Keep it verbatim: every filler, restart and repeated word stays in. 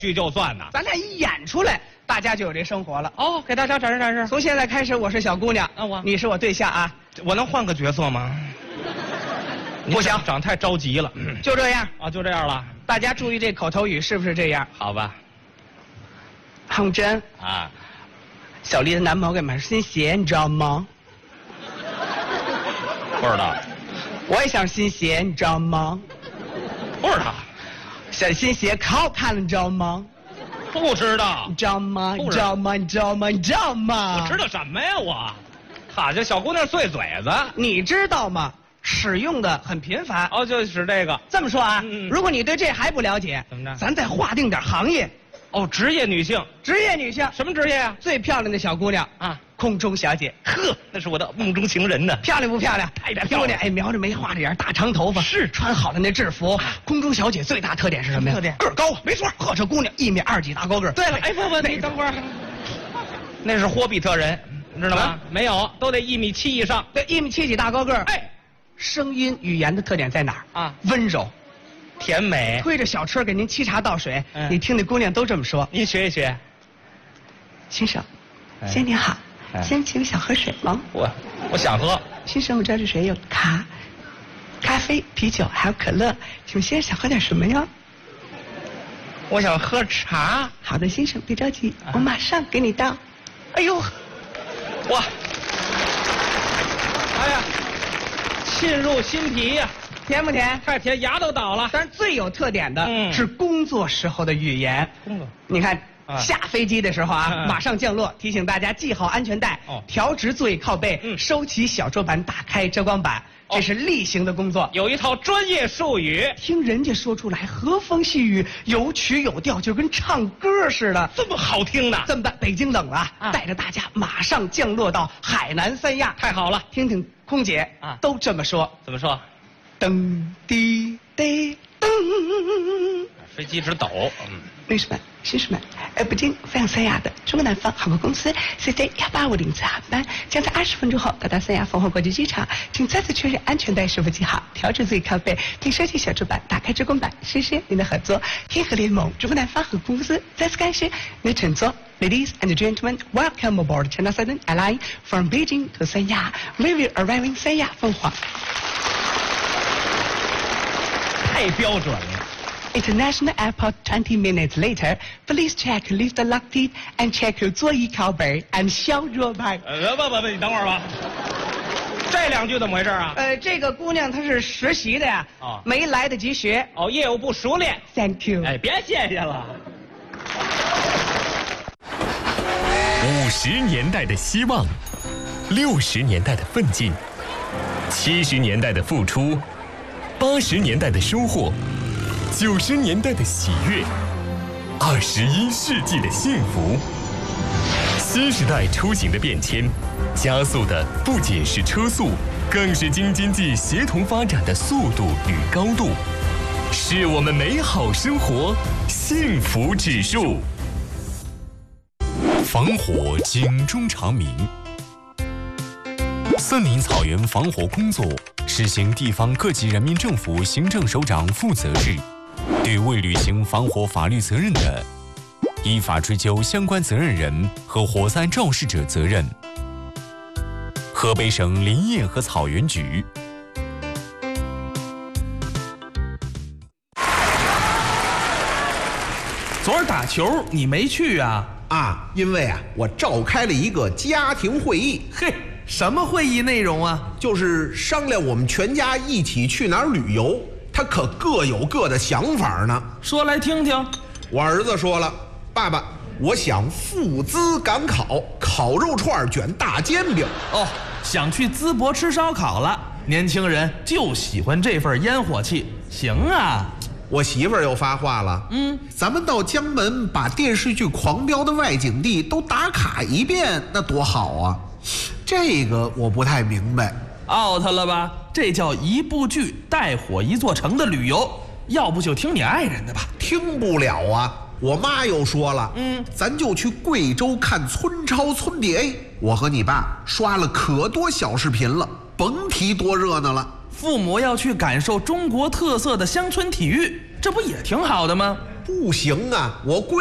剧就算呢。 咱俩一演出来，大家就有这生活了。 哦，给大家展示展示。 从现在开始，我是小姑娘， 啊我你是我对象啊。 我能换个角色吗？ 不行， 长太着急了。 就这样啊，就这样了。 大家注意这口头语是不是这样？ 好吧。 红珍啊， 小丽的男朋友给买新鞋，你知道吗？ 不知道。 我也想新鞋，你知道吗？ 不知道。 小新鞋可好看了，你知道吗？ 不知道。 你知道吗？ 不你知道吗？你知道吗？你知道吗？ 我知道什么呀？我，好这小姑娘碎嘴子。 你知道吗？使用的很频繁。 哦，就是这个。 这么说啊， 嗯嗯如果你对这还不了解， 怎么着？ 咱再划定点行业。 哦，职业女性。 职业女性什么职业啊？ 最漂亮的小姑娘啊， 空中小姐。 呵，那是我的梦中情人呢。 漂亮不漂亮？ 太漂亮了。 哎，描着眉，画着眼，大长头发， 是穿好的那制服。空中小姐最大特点是什么呀？ 特点个儿高，没错。呵，这姑娘一米二几大高个儿。对了， 哎不不，你等会儿，那是霍比特人，你知道吗？ 啊没有，都得一米七以上。 对，一米七几大高个儿。 哎， 声音语言的特点在哪儿啊？ 温柔。 甜美， 推着小车给您沏茶倒水， 嗯、 你听那姑娘都这么说。 您学一学， 先生，先生您好， 哎、 先请想喝水吗？ 我我想喝。 先生，我这儿这水有咖、咖啡、啤酒还有可乐，请问先生想喝点什么呀？ 我想喝茶。 好的，先生别着急，啊、我马上给你倒。 哎呦，哇，哎呀，沁入心脾呀、啊。 甜不甜？ 太甜，牙都倒了。 但是最有特点的是工作时候的语言。 工作， 你看、啊、下飞机的时候啊， 啊马上降落，提醒大家系好安全带，哦、调直座椅靠背，嗯、收起小桌板，打开遮光板，哦、这是例行的工作。 有一套专业术语， 听人家说出来，和风细雨，有曲有调，就跟唱歌似的， 这么好听呢。 这么办？北京冷了，啊、带着大家马上降落到海南三亚。 太好了， 听听空姐啊，都这么说。 怎么说？ 噔滴滴噔， 飞机直抖。嗯， 女士们、先生们，呃，北京飞向三亚的中国南方航空公司 C C 幺八五零次航班将在二十分钟后到达三亚凤凰国际机场，请再次确认安全带是否系好，调整座椅靠背，并收起小桌板，打开遮光板。谢谢您的合作，天河联盟中国南方航空公司再次感谢您的乘坐。Ladies and gentlemen, welcome aboard China Southern Airlines from Beijing to Sanya. We will arrive in 三亚凤凰。 太标准了。 International Airport twenty minutes later, please check lift lock teeth and check 座椅靠背 and 小桌板。 呃不不不，你等会儿吧。这两句怎么回事啊？ 呃，这个姑娘她是实习的呀， 哦， 没来得及学。 哦，业务不熟练。 Thank you。 哎，别谢谢了。 五十年代的希望，六十年代的奋进，七十年代的付出。八十年代的收获，九十年代的喜悦，二十一世纪的幸福。新时代出行的变迁，加速的不仅是车速，更是京津冀协同发展的速度与高度，是我们美好生活幸福指数。防火警钟长鸣。森林草原防火工作实行地方各级人民政府行政首长负责制，对未履行防火法律责任的，依法追究相关责任人和火灾肇事者责任。河北省林业和草原局。 昨儿打球你没去啊？ 啊，因为啊，我召开了一个家庭会议。 嘿。什么会议内容啊？ 就是商量我们全家一起去哪儿旅游，他可各有各的想法呢。 说来听听。 我儿子说了，爸爸，我想赴淄赶考，烤肉串卷大煎饼。 哦，想去淄博吃烧烤了。年轻人就喜欢这份烟火气。行啊。 我媳妇儿又发话了，嗯，咱们到江门把电视剧《狂飙》的外景地都打卡一遍，那多好啊！这个我不太明白 ，out 了吧？这叫一部剧带火一座城的旅游，要不就听你爱人的吧。 听不了啊！我妈又说了，嗯，咱就去贵州看村超村 D A。我和你爸刷了可多小视频了，甭提多热闹了。 父母要去感受中国特色的乡村体育，这不也挺好的吗？ 不行啊，我贵。